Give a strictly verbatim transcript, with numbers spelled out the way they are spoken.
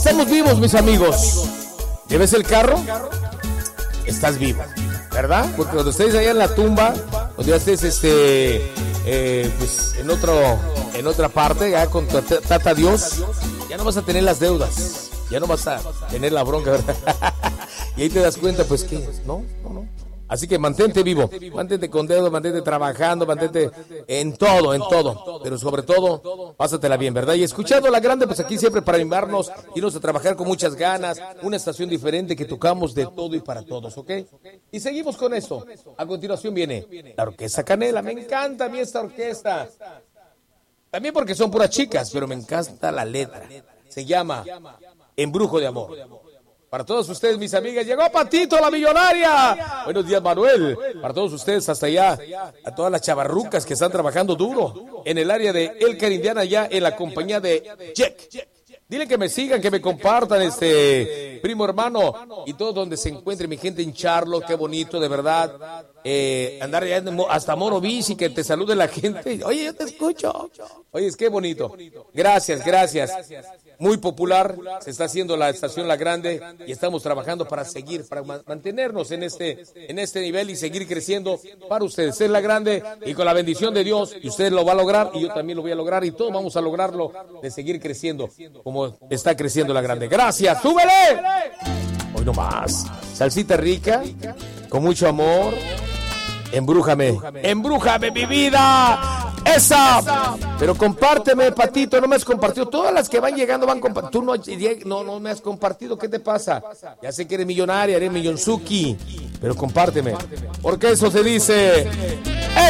estamos vivos, mis amigos. ¿Lleves el carro? Estás vivo, ¿verdad? Porque cuando estés allá en la tumba, cuando ya estés este, eh, pues en otro, en otra parte, ya con tu tata Dios, ya no vas a tener las deudas, ya no vas a tener la bronca, ¿verdad? Y ahí te das cuenta, pues que no, no, no. Así que mantente vivo, mantente con dedos, mantente trabajando, mantente en todo, en todo, pero sobre todo, pásatela bien, ¿verdad? Y escuchando La Grande, pues aquí siempre para animarnos, irnos a trabajar con muchas ganas, una estación diferente que tocamos de todo y para todos, ¿ok? Y seguimos con esto. A continuación viene la Orquesta Canela, me encanta a mí esta orquesta. También porque son puras chicas, pero me encanta la letra. Se llama Embrujo de Amor. Para todos ustedes, mis amigas, llegó Patito, la millonaria. Buenos días, Manuel. Para todos ustedes, hasta allá, a todas las chavarrucas que están trabajando duro en el área de El Carindiana, allá en la compañía de Jack. Dile que me sigan, que me compartan, este primo hermano, y todo donde se encuentre mi gente en Charlotte, qué bonito, de verdad. Eh, andar allá hasta Moro Bici, que te salude la gente. Oye, yo te escucho. Oye, es qué bonito. Gracias, gracias. Muy popular, se está haciendo la estación La Grande y estamos trabajando para seguir, para mantenernos en este, en este nivel y seguir creciendo para ustedes. Es La Grande y con la bendición de Dios, y usted lo va a lograr y yo también lo voy a lograr y todos vamos a lograrlo, de seguir creciendo como está creciendo La Grande. ¡Gracias! ¡Súbele! Hoy no más. Salsita rica, con mucho amor. Embrújame, embrújame mi vida, esa. Pero compárteme, Patito, no me has compartido. Todas las que van llegando van compartiendo. Tú no, no, no me has compartido, ¿qué te pasa? Ya sé que eres millonaria, eres millonzuki, pero compárteme, porque eso se dice.